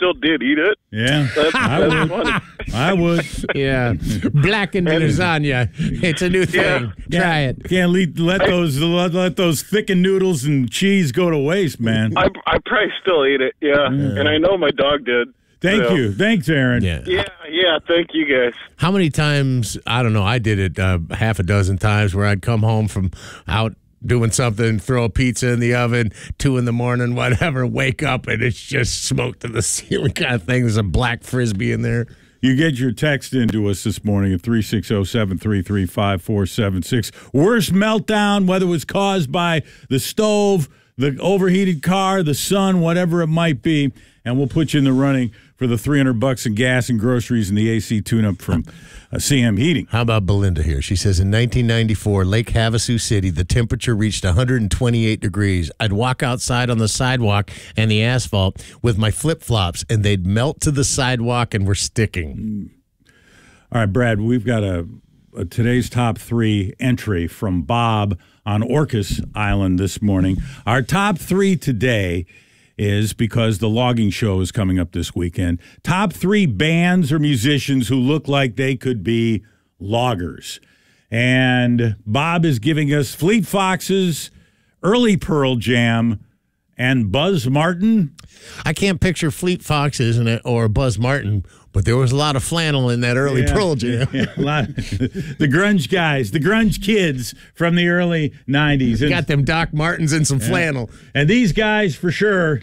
still did eat it. Yeah, That's funny. I would. Yeah, blackened lasagna. It's a new thing. Try it. Can't let those thickened noodles and cheese go to waste, man. I probably still eat it. Yeah, and I know my dog did. Thank you. Thanks, Aaron. Yeah. Thank you, guys. How many times? I don't know. I did it half a dozen times where I'd come home from out doing something, throw a pizza in the oven, 2 a.m, whatever, wake up and it's just smoke to the ceiling kind of thing. There's a black Frisbee in there. You get your text into us this morning at 360-733-5476. Worst meltdown, whether it was caused by the stove, the overheated car, the sun, whatever it might be, and we'll put you in the running for the $300 in gas and groceries and the AC tune-up from CM Heating. How about Belinda here? She says, in 1994, Lake Havasu City, the temperature reached 128 degrees. I'd walk outside on the sidewalk and the asphalt with my flip-flops, and they'd melt to the sidewalk and were sticking. All right, Brad, we've got a today's top 3 entry from Bob on Orcas Island this morning. Our top 3 today is because the logging show is coming up this weekend. Top 3 bands or musicians who look like they could be loggers. And Bob is giving us Fleet Foxes, early Pearl Jam, and Buzz Martin. I can't picture Fleet Foxes or Buzz Martin, but there was a lot of flannel in that early Pearl Jam. Yeah, a lot of, the grunge guys, the grunge kids from the early 90s. Got them Doc Martens and some flannel. And these guys, for sure,